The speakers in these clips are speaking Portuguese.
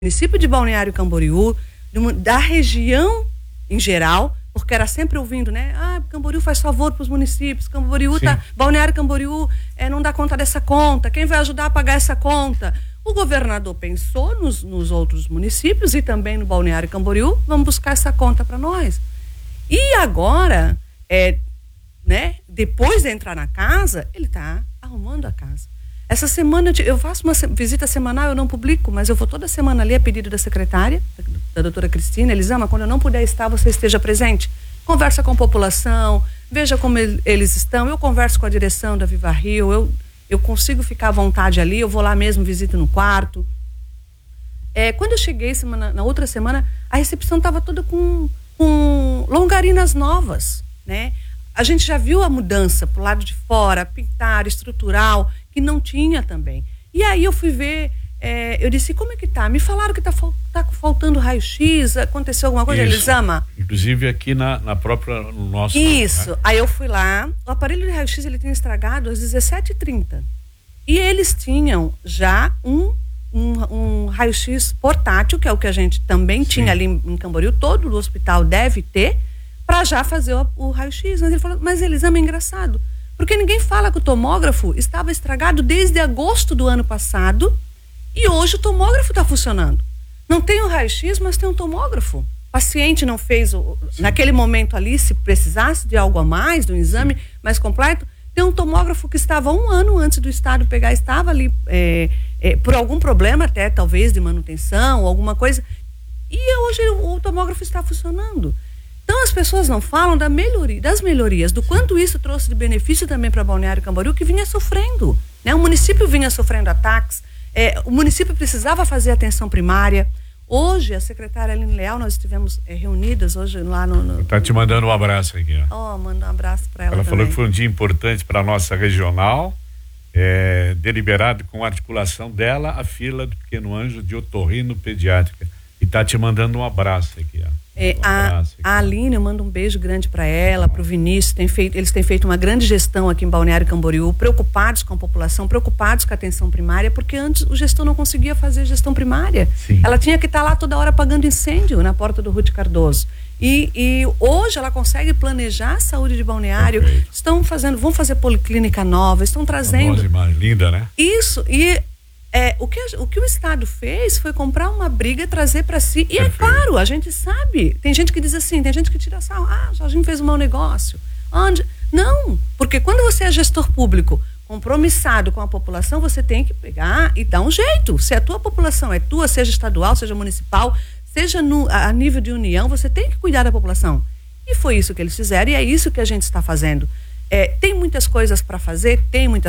município de Balneário Camboriú, da região em geral, porque era sempre ouvindo, né? Camboriú faz favor para os municípios, Balneário Camboriú não dá conta dessa conta, quem vai ajudar a pagar essa conta? O governador pensou nos outros municípios e também no Balneário Camboriú, vamos buscar essa conta para nós. E agora, né? Depois de entrar na casa, ele está arrumando a casa. Essa semana eu faço uma visita semanal, eu não publico, mas eu vou toda semana ali a pedido da secretária, da doutora Cristina. Elisama, quando eu não puder estar, você esteja presente. Conversa com a população, veja como eles estão. Eu converso com a direção da Viva Rio, eu consigo ficar à vontade ali, eu vou lá mesmo, visito no quarto. Quando eu cheguei na outra semana, a recepção estava toda com longarinas novas, né? A gente já viu a mudança pro lado de fora, pintar, estrutural, que não tinha também. E aí eu fui ver, eu disse, como é que tá? Me falaram que tá faltando raio-x, aconteceu alguma coisa, Elisama? Inclusive aqui no nosso... Isso, né? Aí eu fui lá, o aparelho de raio-x ele tinha estragado às 17h30. E eles tinham já um raio-x portátil, que é o que a gente também tinha ali em Camboriú, todo o hospital deve ter, para já fazer o raio-x. Mas ele falou, mas Elisama, é engraçado, porque ninguém fala que o tomógrafo estava estragado desde agosto do ano passado e hoje o tomógrafo está funcionando. Não tem o raio-x, mas tem um tomógrafo. O paciente não fez, naquele momento ali, se precisasse de algo a mais, de um exame mais completo, tem um tomógrafo que estava 1 ano antes do Estado pegar, estava ali por algum problema até, talvez, de manutenção, alguma coisa, e hoje o tomógrafo está funcionando. Então as pessoas não falam das melhorias, do quanto isso trouxe de benefício também para Balneário Camboriú, que vinha sofrendo, né? O município vinha sofrendo ataques, o município precisava fazer atenção primária. Hoje, a secretária Aline Leal, nós estivemos reunidas hoje lá no... Tá te mandando um abraço aqui, ó. Manda um abraço para ela. Ela também. Falou que foi um dia importante para a nossa regional, deliberado com a articulação dela, a fila do Pequeno Anjo de otorrino pediátrica. E tá te mandando um abraço aqui, ó. A Aline, eu mando um beijo grande para ela, para o Vinícius. Eles têm feito uma grande gestão aqui em Balneário Camboriú, preocupados com a população, preocupados com a atenção primária, porque antes o gestor não conseguia fazer gestão primária. Sim. Ela tinha que estar lá toda hora apagando incêndio na porta do Ruth Cardoso. E hoje ela consegue planejar a saúde de Balneário. Vão fazer policlínica nova, estão trazendo. Nossa, linda, né? Isso, o que o Estado fez foi comprar uma briga e trazer para si. E é claro, a gente sabe. Tem gente que diz assim, tem gente que tira sarro. Jorginho fez um mau negócio. Não, porque quando você é gestor público compromissado com a população, você tem que pegar e dar um jeito. Se a tua população é tua, seja estadual, seja municipal, seja a nível de união, você tem que cuidar da população. E foi isso que eles fizeram e é isso que a gente está fazendo. Tem muitas coisas para fazer,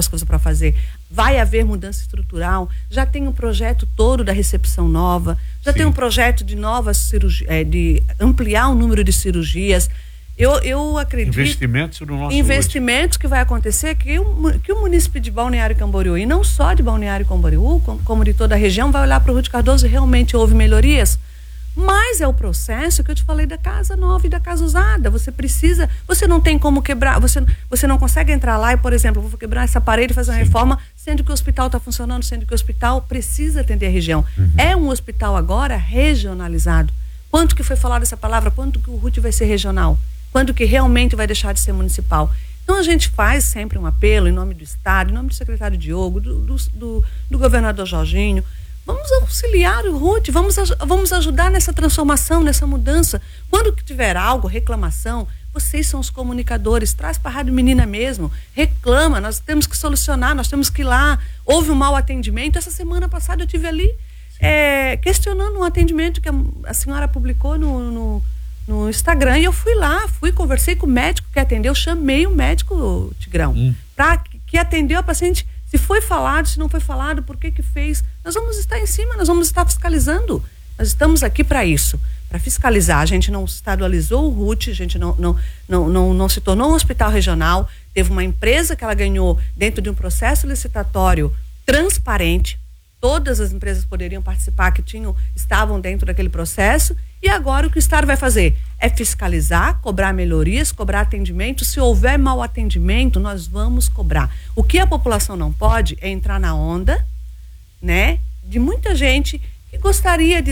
vai haver mudança estrutural, já tem um projeto todo da recepção nova, já tem um projeto de novas cirurgias, de ampliar o número de cirurgias. Eu acredito... Investimentos que vai acontecer, que o município de Balneário Camboriú, e não só de Balneário Camboriú, como de toda a região, vai olhar para o Ruth Cardoso e realmente houve melhorias. Mas é o processo que eu te falei da casa nova e da casa usada. Você não tem como quebrar, você não consegue entrar lá e, por exemplo, vou quebrar essa parede e fazer uma reforma, sendo que o hospital está funcionando, sendo que o hospital precisa atender a região. É um hospital agora regionalizado. Quanto que foi falado essa palavra? Quanto que o RUT vai ser regional? Quando que realmente vai deixar de ser municipal? Então a gente faz sempre um apelo em nome do Estado, em nome do secretário Diogo, do governador Jorginho. Vamos auxiliar o RUT, vamos ajudar nessa transformação, nessa mudança. Quando tiver algo, reclamação, vocês são os comunicadores, traz para a Rádio Menina mesmo, reclama, nós temos que solucionar, nós temos que ir lá. Houve um mau atendimento, essa semana passada eu estive ali questionando um atendimento que a senhora publicou no Instagram, e eu fui lá, conversei com o médico que atendeu, chamei o médico, Tigrão, que atendeu a paciente. Se foi falado, se não foi falado, por que fez? Nós vamos estar em cima, nós vamos estar fiscalizando. Nós estamos aqui para isso, para fiscalizar. A gente não estadualizou o RUT, a gente não se tornou um hospital regional. Teve uma empresa que ela ganhou dentro de um processo licitatório transparente. Todas as empresas poderiam participar que estavam dentro daquele processo. E agora o que o Estado vai fazer? É fiscalizar, cobrar melhorias, cobrar atendimento. Se houver mau atendimento, nós vamos cobrar. O que a população não pode é entrar na onda, né, de muita gente que gostaria de